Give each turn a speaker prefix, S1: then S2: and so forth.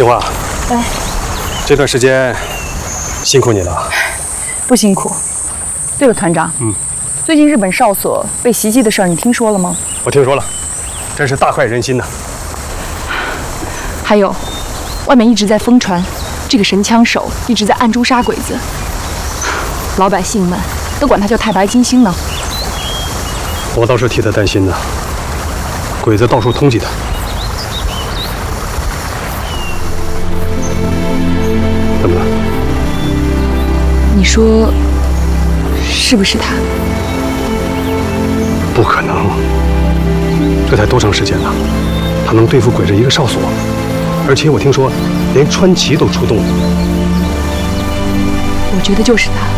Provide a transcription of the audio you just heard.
S1: 杏花，
S2: 哎，
S1: 这段时间辛苦你了。
S2: 不辛苦。对了，团长，最近日本哨所被袭击的事儿，你听说了吗？
S1: 我听说了，真是大快人心呐。
S2: 还有，外面一直在疯传，这个神枪手一直在暗中杀鬼子，老百姓们都管他叫太白金星呢。
S1: 我倒是替他担心呢，鬼子到处通缉他。怎么了？
S2: 你说是不是他？
S1: 不可能，这才多长时间了，他能对付鬼子一个哨所？而且我听说连川崎都出动了。
S2: 我觉得就是他。